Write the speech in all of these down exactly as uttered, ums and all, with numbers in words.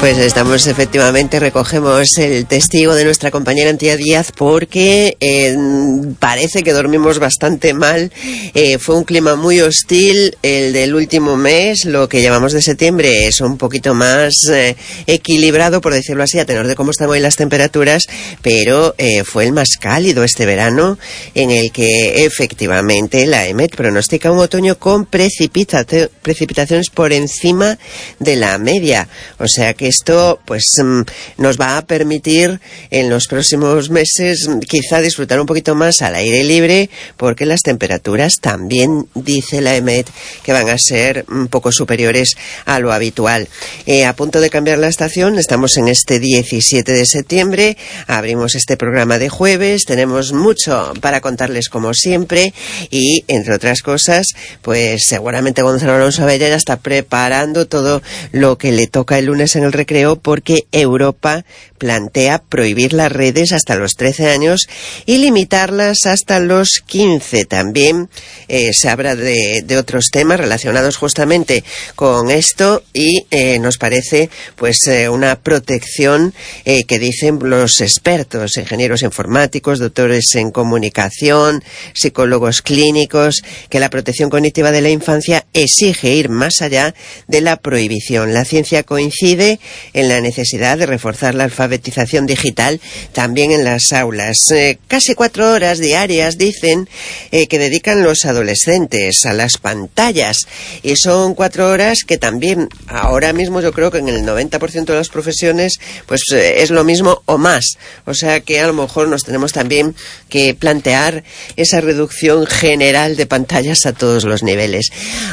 Pues estamos, efectivamente, recogemos el testigo de nuestra compañera Antía Díaz porque eh, parece que dormimos bastante mal. Eh, fue un clima muy hostil el del último mes. Lo que llevamos de septiembre es un poquito más eh, equilibrado, por decirlo así, a tenor de cómo están hoy las temperaturas, pero eh, fue el más cálido este verano, en el que efectivamente la E M E T pronostica un otoño con precipitacio- precipitaciones por encima de la media. O sea que esto pues nos va a permitir en los próximos meses quizá disfrutar un poquito más al aire libre, porque las temperaturas también, dice la E M E T, que van a ser un poco superiores a lo habitual. Eh, a punto de cambiar la estación, estamos en este diecisiete de septiembre, abrimos este programa de jueves, tenemos mucho para contarles como siempre y, entre otras cosas, pues seguramente Gonzalo Alonso Abellera está preparando todo lo que le toca el lunes en el recreo, porque Europa plantea prohibir las redes hasta los trece años y limitarlas hasta los quince. También eh, se habla de, de otros temas relacionados justamente con esto y eh, nos parece pues eh, una protección eh, que dicen los expertos, ingenieros informáticos, doctores en comunicación, psicólogos clínicos, que la protección cognitiva de la infancia exige ir más allá de la prohibición. La ciencia coincide en la necesidad de reforzar la alfabetización digital también en las aulas. Eh, casi cuatro horas diarias, dicen, eh, que dedican los adolescentes a las pantallas, y son cuatro horas que también ahora mismo yo creo que en el noventa por ciento de las profesiones pues eh, es lo mismo o más. O sea que a lo mejor nos tenemos también que plantear esa reducción general de pantallas a todos los niveles.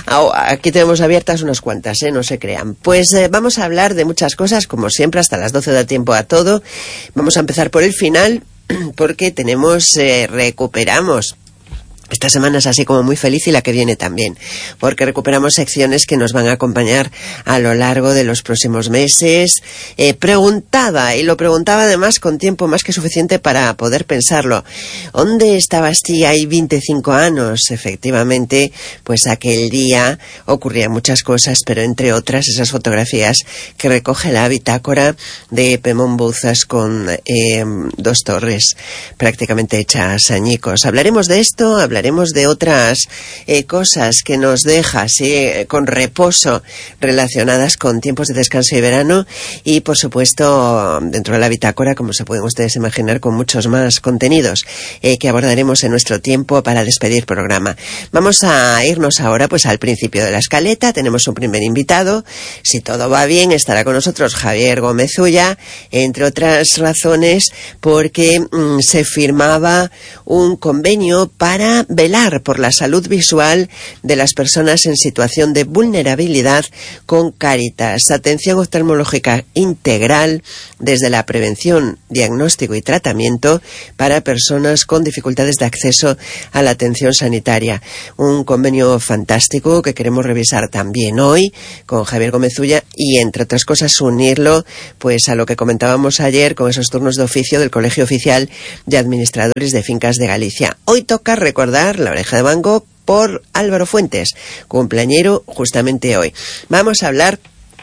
Aquí tenemos abiertas unas cuantas, ¿eh? No se crean. Pues eh, vamos a hablar de muchas cosas, como siempre, hasta las doce da tiempo a todo. Vamos a empezar por el final, porque tenemos, eh, recuperamos. Esta semana es así como muy feliz, y la que viene también, porque recuperamos secciones que nos van a acompañar a lo largo de los próximos meses. Eh, preguntaba, y lo preguntaba además con tiempo más que suficiente para poder pensarlo, ¿dónde estabas ti hai veinticinco años? Efectivamente, pues aquel día ocurrían muchas cosas, pero entre otras esas fotografías que recoge la bitácora de Pemón Bouzas con eh, dos torres prácticamente hechas añicos. Hablaremos de esto, hablaremos Hablaremos de otras eh, cosas que nos deja así con reposo, relacionadas con tiempos de descanso y verano, y por supuesto dentro de la bitácora, como se pueden ustedes imaginar, con muchos más contenidos eh, que abordaremos en nuestro tiempo para despedir programa. Vamos a irnos ahora pues al principio de la escaleta. Tenemos un primer invitado. Si todo va bien, estará con nosotros Javier Gómez Ulla, entre otras razones porque mmm, se firmaba un convenio para velar por la salud visual de las personas en situación de vulnerabilidad con Cáritas. Atención oftalmológica integral desde la prevención, diagnóstico y tratamiento para personas con dificultades de acceso a la atención sanitaria. Un convenio fantástico que queremos revisar también hoy con Javier Gómez Ulla y, entre otras cosas, unirlo pues a lo que comentábamos ayer con esos turnos de oficio del Colegio Oficial de Administradores de Fincas de Galicia. Hoy toca recordar La Oreja de Van Gogh por Álvaro Fuentes, cumpleañero justamente hoy. Vamos a hablar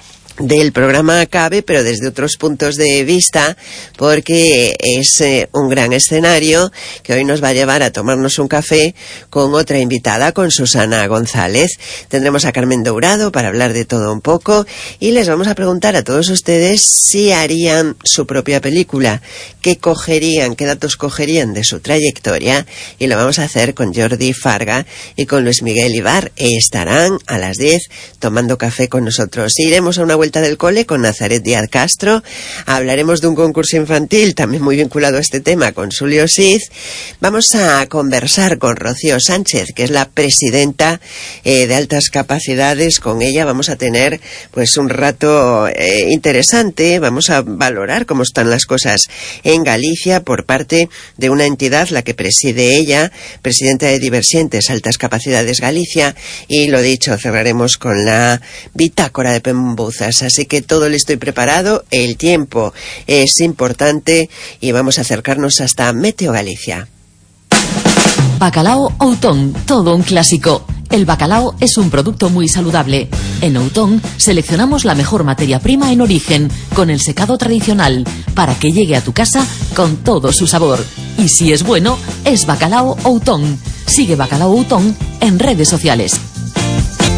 del programa Cabe, pero desde otros puntos de vista, porque es eh, un gran escenario que hoy nos va a llevar a tomarnos un café con otra invitada, con Susana González. Tendremos a Carmen Dourado para hablar de todo un poco, y les vamos a preguntar a todos ustedes si harían su propia película, qué cogerían, qué datos cogerían de su trayectoria, y lo vamos a hacer con Jordi Farga y con Luis Miguel Ibar. Estarán a las diez tomando café con nosotros. Iremos a una vuelta del cole con Nazaret Díaz Castro, hablaremos de un concurso infantil también muy vinculado a este tema con Sulio Siz. Vamos a conversar con Rocío Sánchez, que es la presidenta eh, de Altas Capacidades. Con ella vamos a tener pues un rato eh, interesante. Vamos a valorar cómo están las cosas en Galicia por parte de una entidad, la que preside ella, presidenta de Diversientes Altas Capacidades Galicia, y lo dicho, cerraremos con la bitácora de Pemón Bouzas. Así que todo listo y preparado, el tiempo es importante y vamos a acercarnos hasta Meteo Galicia. Bacalao Outón, todo un clásico. El bacalao es un producto muy saludable. En Outón seleccionamos la mejor materia prima en origen, con el secado tradicional, para que llegue a tu casa con todo su sabor. Y si es bueno, es Bacalao Outón. Sigue Bacalao Outón en redes sociales.